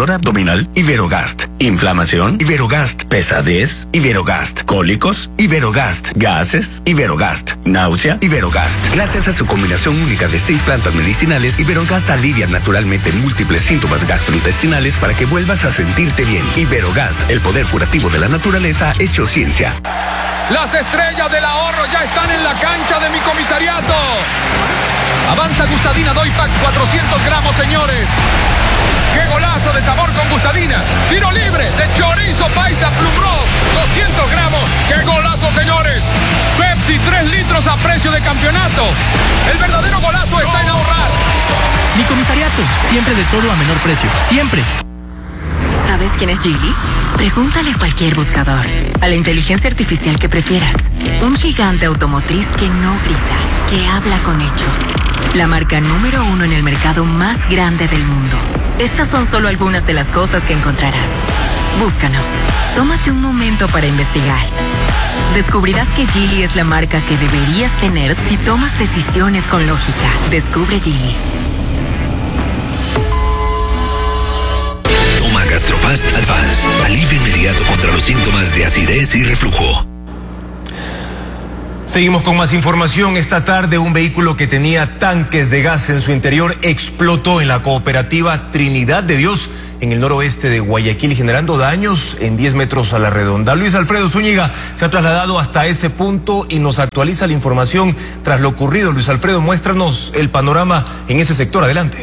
Dolor abdominal, Iberogast. Inflamación, Iberogast. Pesadez, Iberogast. Cólicos, Iberogast. Gases, Iberogast. Náusea, Iberogast. Gracias a su combinación única de 6 plantas medicinales, Iberogast alivia naturalmente múltiples síntomas gastrointestinales para que vuelvas a sentirte bien. Iberogast, el poder curativo de la naturaleza hecho ciencia. Las estrellas del ahorro ya están en la cancha de mi comisariato. Avanza Gustadina Doypack 400 gramos, señores. ¡Qué golazo de sabor con Gustadina! ¡Tiro libre de chorizo paisa Plum Rock! 200 gramos. ¡Qué golazo, señores! Pepsi 3 litros a precio de campeonato. El verdadero golazo está en ahorrar. Mi comisariato, siempre de todo a menor precio. Siempre. ¿Sabes quién es Geely? Pregúntale a cualquier buscador. A la inteligencia artificial que prefieras. Un gigante automotriz que no grita, que habla con hechos. La marca número 1 en el mercado más grande del mundo. Estas son solo algunas de las cosas que encontrarás. Búscanos. Tómate un momento para investigar. Descubrirás que Geely es la marca que deberías tener si tomas decisiones con lógica. Descubre Geely. Gastrofast Advance, alivio inmediato contra los síntomas de acidez y reflujo. Seguimos con más información. Esta tarde un vehículo que tenía tanques de gas en su interior explotó en la cooperativa Trinidad de Dios en el noroeste de Guayaquil, generando daños en 10 metros a la redonda. Luis Alfredo Zúñiga se ha trasladado hasta ese punto y nos actualiza la información tras lo ocurrido. Luis Alfredo, muéstranos el panorama en ese sector. Adelante.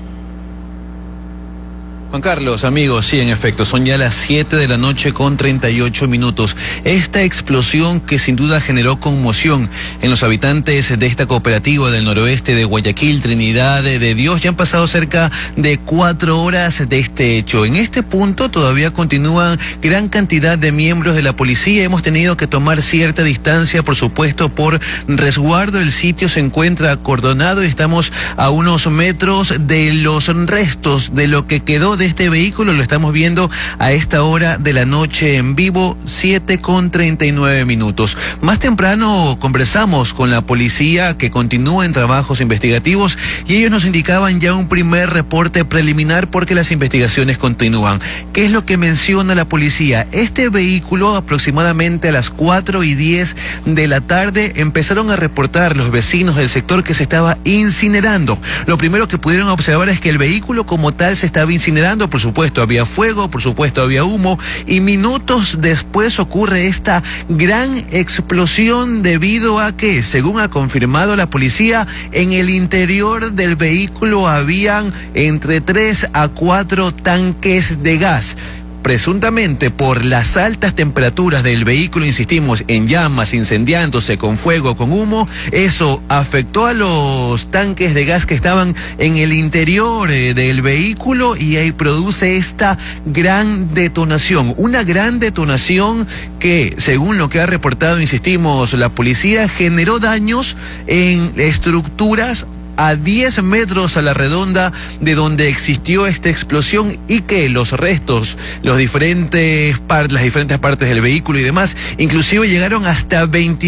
Juan Carlos, amigos, sí, en efecto, son ya las 7 de la noche con 38 minutos. Esta explosión que sin duda generó conmoción en los habitantes de esta cooperativa del noroeste de Guayaquil, Trinidad de Dios, ya han pasado cerca de 4 horas de este hecho. En este punto todavía continúan gran cantidad de miembros de la policía. Hemos tenido que tomar cierta distancia, por supuesto, por resguardo. El sitio se encuentra acordonado y estamos a unos metros de los restos de lo que quedó de este vehículo. Lo estamos viendo a esta hora de la noche en vivo, 7 con 39 minutos. Más temprano conversamos con la policía que continúa en trabajos investigativos y ellos nos indicaban ya un primer reporte preliminar porque las investigaciones continúan. ¿Qué es lo que menciona la policía? Este vehículo aproximadamente a las 4:10 de la tarde empezaron a reportar los vecinos del sector que se estaba incinerando. Lo primero que pudieron observar es que el vehículo como tal se estaba incinerando. Por supuesto había fuego, por supuesto había humo y minutos después ocurre esta gran explosión debido a que, según ha confirmado la policía, en el interior del vehículo habían entre 3 a 4 tanques de gas. Presuntamente por las altas temperaturas del vehículo, insistimos, en llamas, incendiándose con fuego, con humo, eso afectó a los tanques de gas que estaban en el interior del vehículo y ahí produce esta gran detonación. Una gran detonación que, según lo que ha reportado, insistimos, la policía, generó daños en estructuras a 10 metros a la redonda de donde existió esta explosión y que los restos, las diferentes partes del vehículo y demás, inclusive llegaron hasta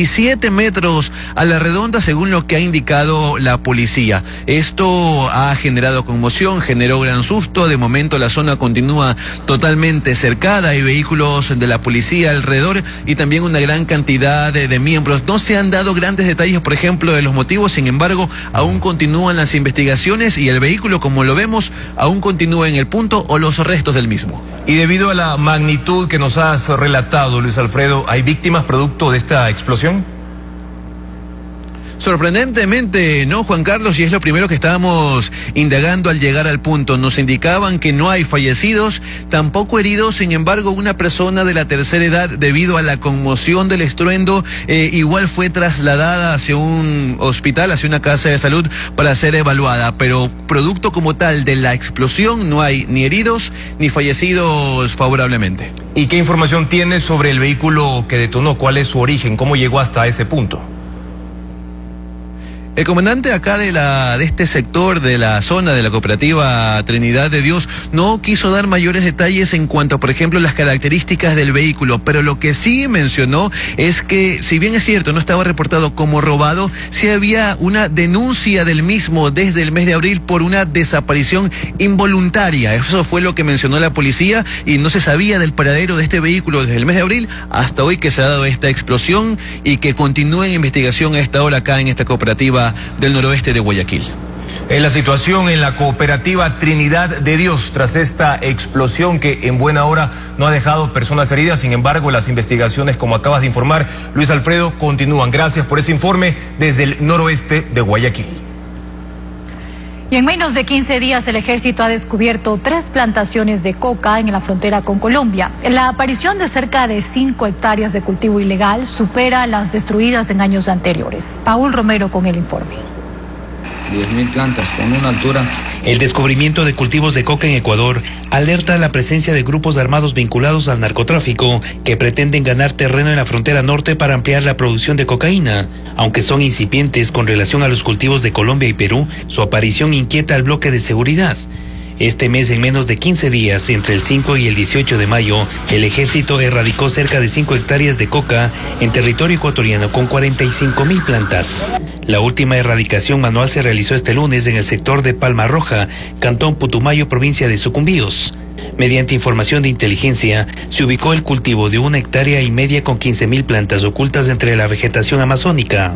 27 metros a la redonda, según lo que ha indicado la policía. Esto ha generado conmoción, generó gran susto. De momento la zona continúa totalmente cercada, hay vehículos de la policía alrededor y también una gran cantidad de miembros. No se han dado grandes detalles, por ejemplo, de los motivos, sin embargo, aún continúan las investigaciones y el vehículo, como lo vemos, aún continúa en el punto o los restos del mismo. Y debido a la magnitud que nos has relatado, Luis Alfredo, ¿hay víctimas producto de esta explosión? Sorprendentemente, no, Juan Carlos, y es lo primero que estábamos indagando al llegar al punto. Nos indicaban que no hay fallecidos, tampoco heridos. Sin embargo, una persona de la tercera edad, debido a la conmoción del estruendo, igual fue trasladada hacia un hospital, hacia una casa de salud para ser evaluada. Pero producto como tal de la explosión, no hay ni heridos ni fallecidos favorablemente. ¿Y qué información tienes sobre el vehículo que detonó? ¿Cuál es su origen? ¿Cómo llegó hasta ese punto? El comandante acá de este sector, de la zona de la cooperativa Trinidad de Dios, no quiso dar mayores detalles en cuanto, por ejemplo, las características del vehículo, pero lo que sí mencionó es que, si bien es cierto, no estaba reportado como robado, sí había una denuncia del mismo desde el mes de abril por una desaparición involuntaria. Eso fue lo que mencionó la policía y no se sabía del paradero de este vehículo desde el mes de abril hasta hoy que se ha dado esta explosión y que continúa en investigación a esta hora acá en esta cooperativa del noroeste de Guayaquil. En la situación en la cooperativa Trinidad de Dios, tras esta explosión que en buena hora no ha dejado personas heridas, sin embargo las investigaciones, como acabas de informar, Luis Alfredo, continúan. Gracias por ese informe desde el noroeste de Guayaquil. Y en menos de 15 días el ejército ha descubierto 3 plantaciones de coca en la frontera con Colombia. La aparición de cerca de 5 hectáreas de cultivo ilegal supera las destruidas en años anteriores. Paul Romero con el informe. 10.000 plantas con una altura. El descubrimiento de cultivos de coca en Ecuador alerta la presencia de grupos armados vinculados al narcotráfico que pretenden ganar terreno en la frontera norte para ampliar la producción de cocaína. Aunque son incipientes con relación a los cultivos de Colombia y Perú, su aparición inquieta al bloque de seguridad. Este mes, en menos de 15 días, entre el 5 y el 18 de mayo, el ejército erradicó cerca de 5 hectáreas de coca en territorio ecuatoriano con 45.000 plantas. La última erradicación manual se realizó este lunes en el sector de Palma Roja, cantón Putumayo, provincia de Sucumbíos. Mediante información de inteligencia, se ubicó el cultivo de 1,5 hectáreas con 15.000 plantas ocultas entre la vegetación amazónica.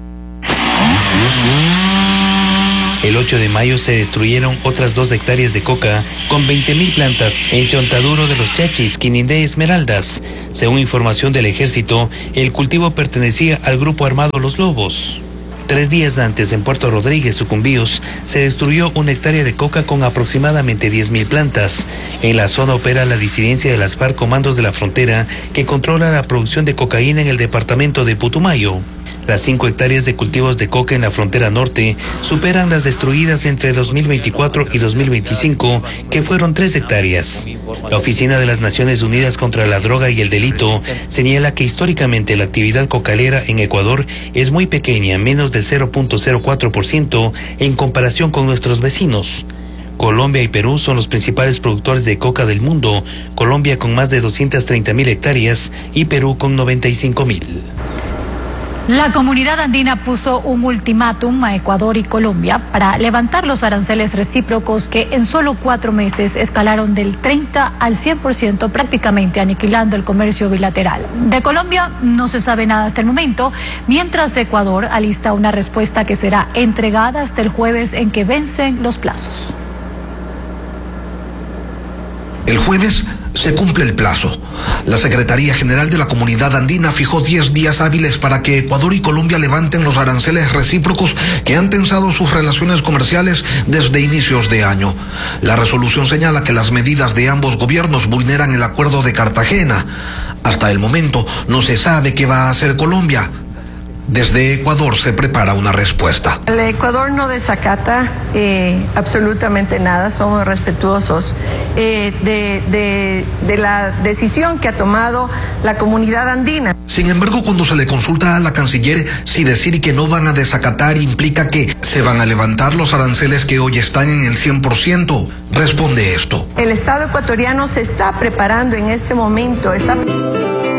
El 8 de mayo se destruyeron otras 2 hectáreas de coca con 20.000 plantas en Chontaduro de los Chachis, Quinindé, Esmeraldas. Según información del ejército, el cultivo pertenecía al grupo armado Los Lobos. 3 días antes, en Puerto Rodríguez, Sucumbíos, se destruyó 1 hectárea de coca con aproximadamente 10.000 plantas. En la zona opera la disidencia de las FARC Comandos de la Frontera, que controla la producción de cocaína en el departamento de Putumayo. Las 5 hectáreas de cultivos de coca en la frontera norte superan las destruidas entre 2024 y 2025, que fueron 3 hectáreas. La Oficina de las Naciones Unidas contra la Droga y el Delito señala que históricamente la actividad cocalera en Ecuador es muy pequeña, menos del 0.04% en comparación con nuestros vecinos. Colombia y Perú son los principales productores de coca del mundo, Colombia con más de 230.000 hectáreas y Perú con 95.000. La comunidad andina puso un ultimátum a Ecuador y Colombia para levantar los aranceles recíprocos que en solo 4 meses escalaron del 30 al 100%, prácticamente aniquilando el comercio bilateral. De Colombia no se sabe nada hasta el momento, mientras Ecuador alista una respuesta que será entregada hasta el jueves en que vencen los plazos. El jueves se cumple el plazo. La Secretaría General de la Comunidad Andina fijó 10 días hábiles para que Ecuador y Colombia levanten los aranceles recíprocos que han tensado sus relaciones comerciales desde inicios de año. La resolución señala que las medidas de ambos gobiernos vulneran el Acuerdo de Cartagena. Hasta el momento no se sabe qué va a hacer Colombia. Desde Ecuador se prepara una respuesta. El Ecuador no desacata absolutamente nada, somos respetuosos de la decisión que ha tomado la comunidad andina. Sin embargo, cuando se le consulta a la canciller si decir que no van a desacatar implica que se van a levantar los aranceles que hoy están en el 100%, responde esto. El Estado ecuatoriano se está preparando en este momento,